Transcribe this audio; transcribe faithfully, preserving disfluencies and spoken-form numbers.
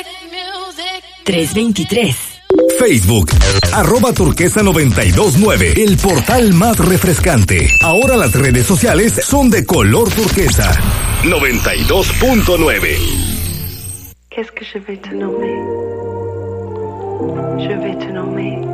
trescientos veintitrés. Facebook, arroba turquesa noventa y dos nueve, el portal más refrescante. Ahora las redes sociales son de color turquesa. noventa y dos punto nueve. Qu'est-ce que je vais te nommer? Je vais te nommer